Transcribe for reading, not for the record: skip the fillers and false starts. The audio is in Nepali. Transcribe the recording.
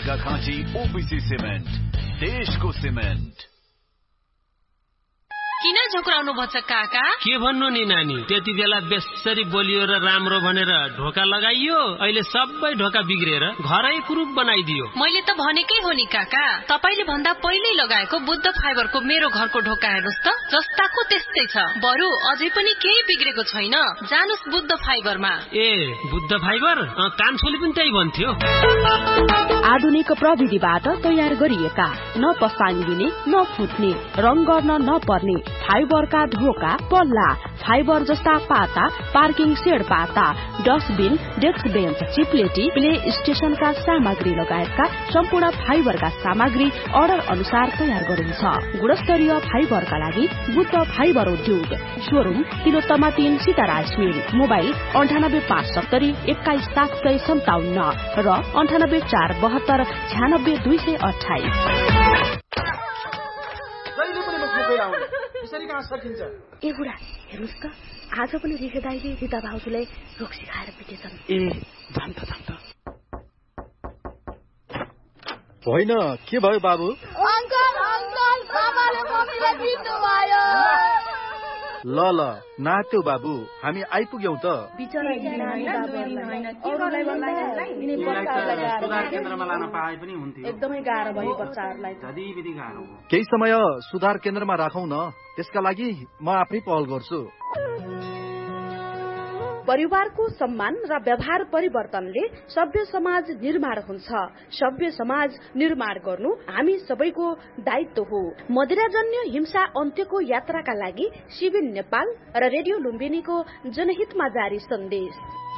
ढोका खाँची ओपीसी सिमेन्ट, देशको सिमेन्ट। किन झोक्राउनु भन्छ काका? के भन्नु नि नानी, त्यति बेला बेसरी बोलियो र राम्रो भनेर ढोका लगाइयो, अहिले सबै ढोका बिग्रेर घरै कुरूप बनाइदियो। मैले त भनेकै हो नि काका, तपाईले भन्दा पहिल्यै लगाएको बुद्ध फाइबरको मेरो घरको ढोका हेर्नुस् त, जस्ताको त्यस्तै छ। बरु अझै पनि केही बिग्रेको छैन, जानुस् बुद्ध फाइबरमा। ए बुद्ध फाइबर? कान्छोले पनि त्यही भन्थ्यो। आधुनिक प्रविधिबाट तयार गरिएका, न पसाङ्गिने न फुट्ने, रङ गर्न नपर्ने फाइबरका ढोका, पल्ला, फाइबर जस्ता पाता, पार्किङ सेड पाता, डस्टबिन, डेस्क बेन्च, चिप्लेटी, प्ले स्टेशनका सामग्री लगायतका सम्पूर्ण फाइबरका सामग्री अर्डर अनुसार तयार गरिन्छ। गुणस्तरीय फाइबरका लागि बुद्ध फाइबर उद्योग, शोरूम तिलोत्तमा 3 सीताराज मिल, मोबाइल 9857 21757 र 9847 96228। ए बुढा हेर्नुस् त, आज पनि रिखे दाइले रिता भाउजूलाई रोक्सी खाएर पिटेछन्। ए जान्छ जान्छ। होइन के भयो बाबु? अंकल अंकल बाबाले मम्मीलाई पिट्नु भयो। ल नाच्यौ बाबु, हामी आइपुग्यौं त। एकदमै गाह्रो भयो बच्चाहरूलाई। केही समय सुधार केन्द्रमा राखौं न, त्यसका लागि म आफै पहल गर्छु। परिवारको सम्मान र व्यवहार परिवर्तनले सभ्य समाज निर्माण हुन्छ। सभ्य समाज निर्माण गर्नु हामी सबैको दायित्व हो। मदिराजन्य हिंसा अन्त्यको यात्राका लागि सिभिल नेपाल र रेडियो लुम्बिनीको जनहितमा जारी सन्देश।